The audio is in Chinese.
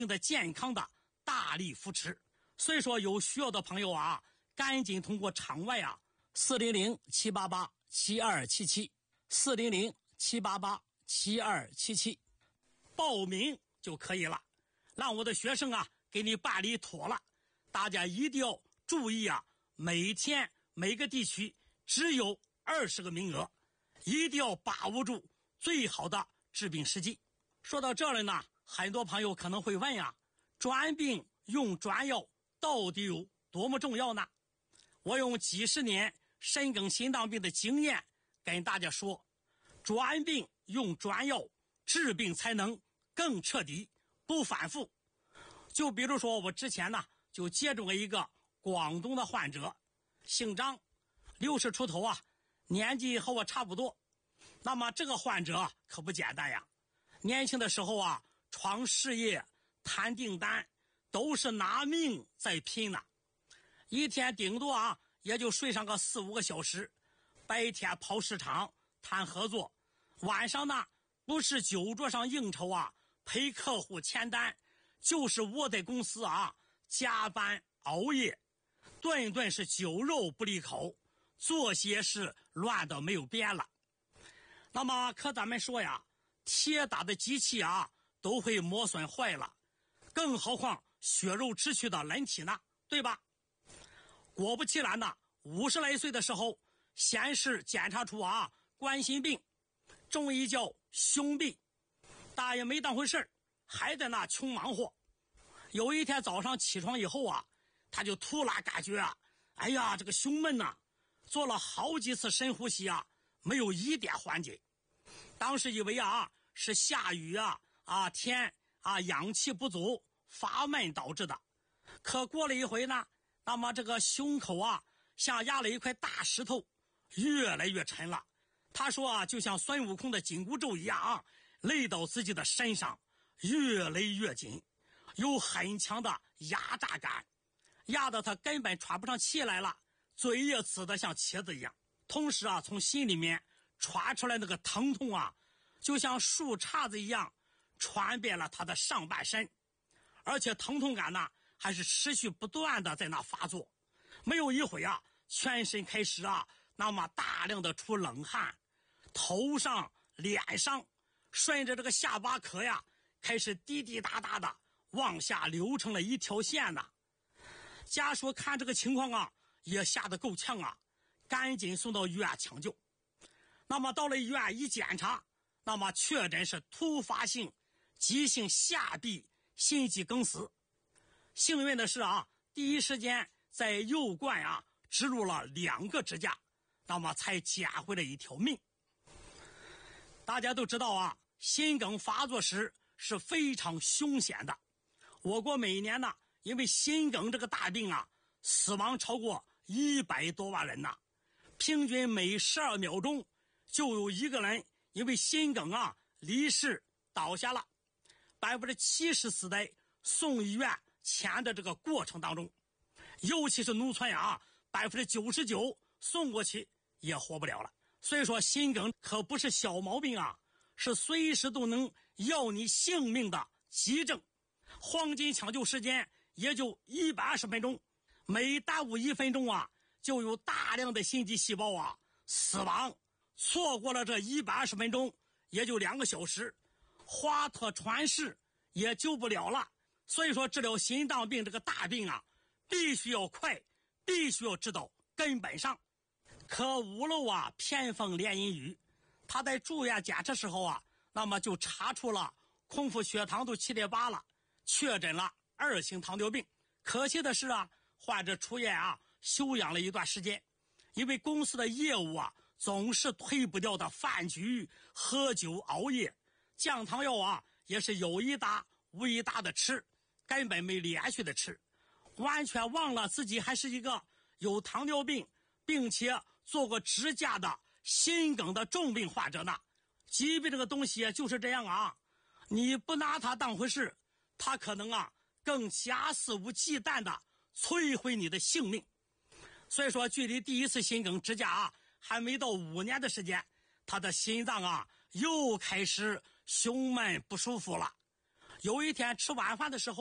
的健康的大力扶持。所以说有需要的朋友啊，赶紧通过场外啊400-788-7277，400-788-7277报名就可以了，让我的学生啊给你办理妥了。大家一定要注意啊，每天每个地区只有20个名额，一定要把握住最好的治病时机。说到这里呢，很多朋友可能会问呀，专病用专药到底有多么重要呢？我用几十年深耕心脏病的经验跟大家说，专病用专药，治病才能更彻底，不反复。就比如说我之前呢就接触了一个广东的患者，姓张，60出头啊，年纪和我差不多。那么这个患者可不简单呀，年轻的时候啊，闯事业谈订单都是拿命在拼呢，一天顶多啊也就睡上个4-5个小时，白天跑市场谈合作，晚上呢不是酒桌上应酬啊陪客户签单，就是窝在公司啊加班熬夜，顿顿是酒肉不离口，作息是乱的没有边了。那么可咱们说呀，铁打的机器啊都会磨损坏了，更何况血肉之躯的人体呢，对吧？果不其然呢，50来岁的时候，先是检查出啊冠心病，中医叫胸痹，大爷没当回事，还在那穷忙活。有一天早上起床以后啊，他就突然感觉啊，哎呀这个胸闷呐，做了好几次深呼吸啊，没有一点缓解。当时以为啊是下雨天氧气不足发闷导致的，可过了一回呢，那么这个胸口啊像压了一块大石头，越来越沉了。他说啊，就像孙悟空的紧箍咒一样啊，勒到自己的身上，越勒越紧，有很强的压榨感，压得他根本喘不上气来了，嘴也紫得像茄子一样。同时啊，从心里面传出来那个疼痛啊，就像树杈子一样传遍了他的上半身，而且疼痛感呢还是持续不断的在那发作。没有一会啊，全身开始啊那么大量的出冷汗，头上脸上顺着这个下巴壳呀开始滴滴答答的往下流成了一条线呢。家属看这个情况啊也吓得够呛啊，赶紧送到医院抢救。那么到了医院一检查，那么确诊是突发性急性下壁心肌梗死。幸运的是啊，第一时间在右冠啊植入了2个支架，那么才捡回了一条命。大家都知道啊，心梗发作时是非常凶险的。我国每年呢，因为心梗这个大病啊，死亡超过100多万人呢，平均每12秒钟就有1个人因为心梗啊离世倒下了，70%死在送医院前的这个过程当中，尤其是农村啊，99%送过去也活不了了。所以说心梗可不是小毛病啊，是随时都能要你性命的急症，黄金抢救时间也就120分钟，每耽误1分钟啊，就有大量的心肌细胞啊死亡，错过了这120分钟也就2个小时，华佗传世也救不了了。所以说治疗心脏病这个大病啊，必须要快，必须要治到根本上。可屋漏啊偏逢连阴雨，他在住院检查时候啊，那么就查出了空腹血糖都7.8了，确诊了2型糖尿病。可惜的是啊，患者出院啊休养了一段时间，因为公司的业务啊总是推不掉的饭局、喝酒、熬夜，降糖药啊也是有一搭无一搭的吃，根本没连续的吃，完全忘了自己还是一个有糖尿病并且做过支架的心梗的重病患者呢。疾病这个东西就是这样啊，你不拿它当回事，它可能啊更加肆无忌惮的摧毁你的性命。所以说距离第一次心梗支架啊还没到5年的时间，他的心脏啊又开始胸闷不舒服了， 有一天吃晚饭的时候，